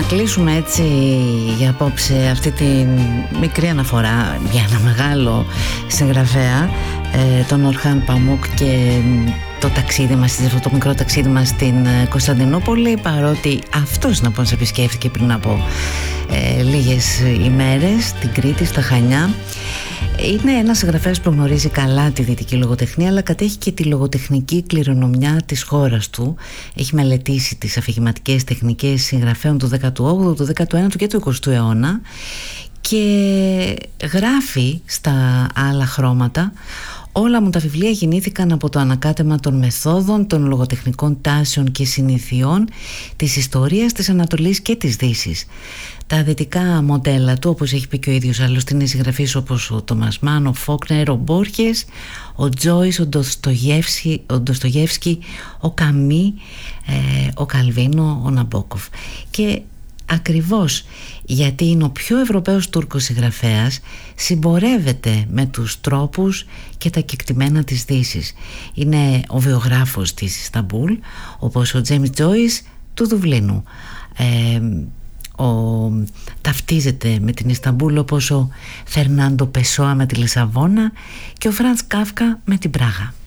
κλείσουμε έτσι για απόψε αυτή τη μικρή αναφορά για ένα μεγάλο συγγραφέα, τον Ορχάν Παμούκ, και το ταξίδι μας, το μικρό ταξίδι μας στην Κωνσταντινούπολη, παρότι αυτός να μας επισκέφθηκε πριν από λίγες ημέρες την Κρήτη, στα Χανιά. Είναι ένας συγγραφέας που γνωρίζει καλά τη δυτική λογοτεχνία, αλλά κατέχει και τη λογοτεχνική κληρονομιά της χώρας του. Έχει μελετήσει τις αφηγηματικές τεχνικές συγγραφέων του 18ου, του 19ου και του 20ου αιώνα και γράφει στα άλλα χρώματα. Όλα μου τα βιβλία γεννήθηκαν από το ανακάτεμα των μεθόδων, των λογοτεχνικών τάσεων και συνηθιών, της ιστορίας της Ανατολής και της Δύσης. Τα δυτικά μοντέλα του, όπως έχει πει και ο ίδιος άλλωστε, είναι συγγραφείς όπως ο Τόμας Μαν, ο Φόκνερ, ο Μπόρχες, ο Τζόις, ο Ντοστογεύσκι, ο Καμί, ο Καλβίνο, ο Ναμπόκοφ. Και ακριβώς γιατί είναι ο πιο Ευρωπαίος Τούρκος συγγραφέας, συμπορεύεται με τους τρόπους και τα κεκτημένα της Δύσης. Είναι ο βιογράφος της Ισταμπούλ, όπως ο Τζέιμς Τζόις του Δουβλίνου. Ταυτίζεται με την Ισταμπούλ όπως ο Φερνάντο Πεσόα με τη Λισαβόνα και ο Φραντς Κάφκα με την Πράγα.